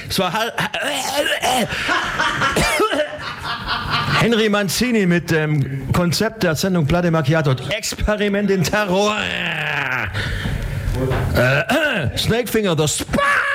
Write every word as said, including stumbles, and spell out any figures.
Es war Henry Mancini mit dem Konzept der Sendung Platte Macchiato. Experiment in Terror. Äh, äh, Snakefinger, der Spa.